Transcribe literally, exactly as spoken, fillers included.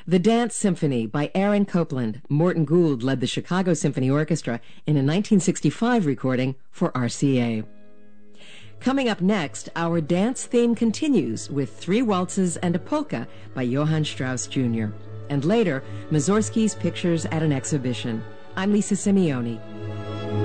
The Dance Symphony by Aaron Copland. Morton Gould led the Chicago Symphony Orchestra in a nineteen sixty-five recording for R C A. Coming up next, our dance theme continues with Three Waltzes and a Polka by Johann Strauss Junior And later, Mussorgsky's Pictures at an Exhibition. I'm Lisa Simeone.